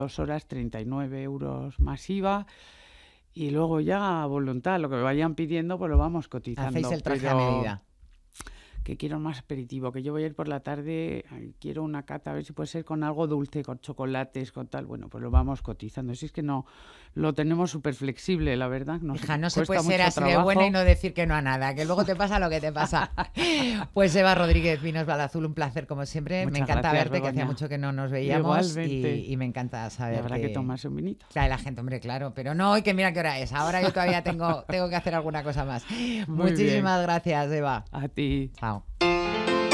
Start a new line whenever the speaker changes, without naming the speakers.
2 horas 39 euros más IVA. Y luego ya a voluntad, lo que me vayan pidiendo, pues lo vamos cotizando.
Hacéis el traje a medida.
Que quiero más aperitivo, que yo voy a ir por la tarde, quiero una cata, a ver si puede ser con algo dulce, con chocolates, con tal. Bueno, pues lo vamos cotizando. Si es que no, lo tenemos súper flexible, la verdad.
Hija, no se puede ser así de buena y no decir que no a nada, que luego te pasa lo que te pasa. Pues Eva Rodríguez, Vinos Balazul, un placer como siempre.
Muchas
me encanta
gracias,
verte,
Begoña.
que hacía mucho que no nos veíamos
Igualmente.
y me encanta saber
Habrá que tomarse un vinito.
Trae la gente, hombre, claro, pero no, y que mira qué hora es. Ahora yo todavía tengo que hacer alguna cosa más. Muchísimas gracias, Eva.
A ti.
Chao.